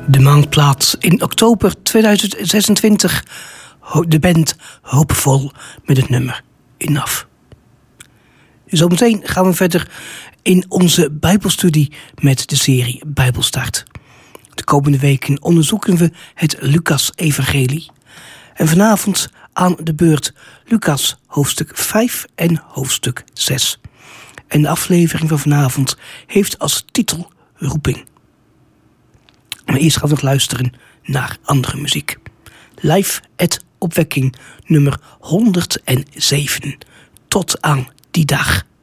De maandplaats in oktober 2026. De band Hoopvol met het nummer Enough. Zometeen gaan we verder in onze Bijbelstudie met de serie Bijbelstart. De komende weken onderzoeken we het Lucas-evangelie. En vanavond aan de beurt Lucas hoofdstuk 5 en hoofdstuk 6. En de aflevering van vanavond heeft als titel Roeping. Maar eerst gaan we nog luisteren naar andere muziek. Live at Opwekking nummer 107. Tot aan die dag.